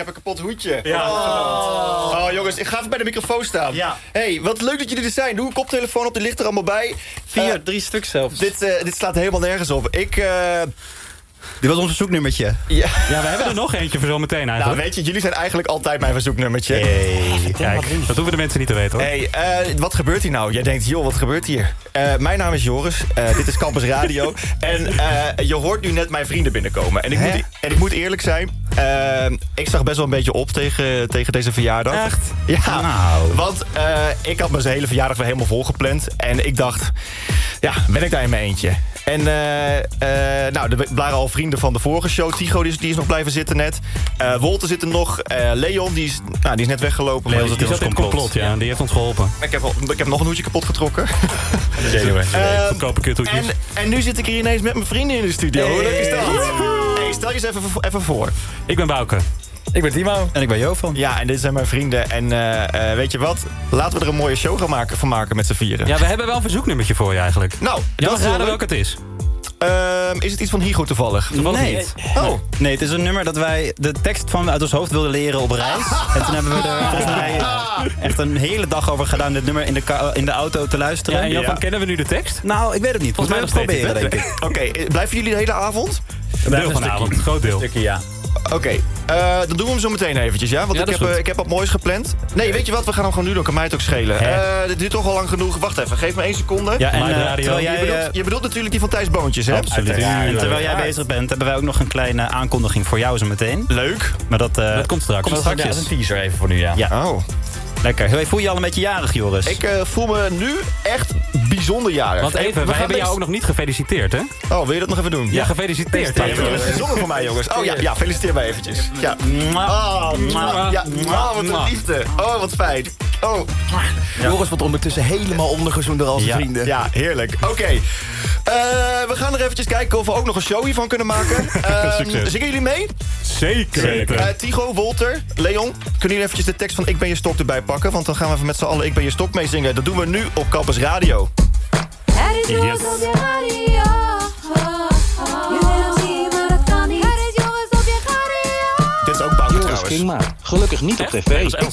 heb een kapot hoedje. Ja. Oh, jongens, ik ga even bij de microfoon staan. Ja. Hey, wat leuk dat jullie er zijn. Doe een koptelefoon op, die ligt er allemaal bij. 3 stuks zelfs. Dit slaat helemaal nergens op. Dit was ons verzoeknummertje. Ja. Ja, we hebben er nog eentje voor zo meteen eigenlijk. Nou, weet je, jullie zijn eigenlijk altijd mijn verzoeknummertje. Hey, Kijk, dat hoeven de mensen niet te weten, hoor. Hey, wat gebeurt hier nou? Jij denkt, joh, wat gebeurt hier? Mijn naam is Joris, dit is Campus Radio. En je hoort nu net mijn vrienden binnenkomen. En ik moet eerlijk zijn, ik zag best wel een beetje op tegen deze verjaardag. Echt? Ja, Nou. want ik had mijn hele verjaardag weer helemaal volgepland. En ik dacht, ja, ben ik daar in mijn eentje? En nou, er waren al vrienden van de vorige show. Tycho die is nog blijven zitten net. Wolter zit er nog. Leon die is net weggelopen. Leon maar zit Die zat in het complot, ja. Die heeft ons geholpen. ik heb nog een hoedje kapot getrokken. Goedkope kuthoedjes. En nu zit ik hier ineens met mijn vrienden in de studio. Hoe leuk is dat? Hey, stel je eens even voor. Ik ben Bouke. Ik ben Timo. En ik ben Jovan. Ja, en dit zijn mijn vrienden. En weet je wat? Laten we er een mooie show van maken met z'n vieren. Ja, we hebben wel een verzoeknummertje voor je eigenlijk. Nou, Ja, dat mag is wel raden leuk. welk het is. Is het iets van Higo toevallig? Toevallig Nee. niet. Oh. Nee, het is een nummer dat wij de tekst van uit ons hoofd wilden leren op reis. En toen hebben we er volgens mij echt een hele dag over gedaan dit nummer in de auto te luisteren. Ja, en Jovan, Ja. kennen we nu de tekst? Nou, ik weet het niet. Volgens mij Volgens mij proberen, nog denk steeds, ik. Oké, blijven jullie de hele avond? Een deel van de avond, een groot deel. Stukje, ja. Oké, dan doen we hem zo meteen eventjes, ja? Want Ja, dat is goed. ik heb wat moois gepland. Nee, weet je wat? We gaan hem gewoon nu doen. Kan mij het ook schelen. Dit duurt toch al lang genoeg. Wacht even, geef me 1 seconde. Ja, en Live radio. terwijl Je bedoelt natuurlijk die van Thijs Boontjes, hè? Absoluut. En terwijl jij bezig bent, hebben wij ook nog een kleine aankondiging voor jou zo meteen. Leuk. Maar dat Dat komt straks. komt Dat is straks. een teaser even voor nu, ja. Ja. Oh. Lekker. Hey, voel je je al een beetje jarig, Joris? Ik voel me nu echt bijzonder jarig. Want even, we wij gaan hebben jou ook nog niet gefeliciteerd, hè? Oh, wil je dat nog even doen? Ja, gefeliciteerd. Ja, jullie hebben gezongen voor mij, jongens. Oh ja, feliciteer mij eventjes. Ja. Oh, wat een liefde. Oh, wat fijn. Oh. Joris wordt ondertussen helemaal ondergezoend door al zijn vrienden. Ja, heerlijk. Oké. We gaan er eventjes kijken of we ook nog een show hiervan kunnen maken. Succes. Zingen jullie mee? Zeker. Tycho, Wolter, Leon, kunnen jullie eventjes de tekst van Ik ben je stok erbij pakken? Want dan gaan we even met z'n allen Ik ben je stok mee zingen. Dat doen we nu op Campus Radio. Het is Joris op je radio. Je wil hem zien, maar dat kan niet. Het is Joris op je radio. Dit is ook Bouke Joris trouwens. Kingma. Gelukkig niet op tv. Dat is Els.